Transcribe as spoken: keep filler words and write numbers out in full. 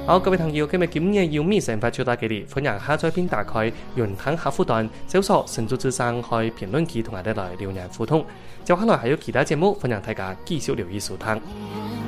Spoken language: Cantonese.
好，各位朋友，今日今日要咪成發招待給你，歡迎下載並打開雲吞客戶端，搜索神州之聲開評論區同我哋來留言互動。接下來還有其他節目，歡迎大家繼續留意收聽。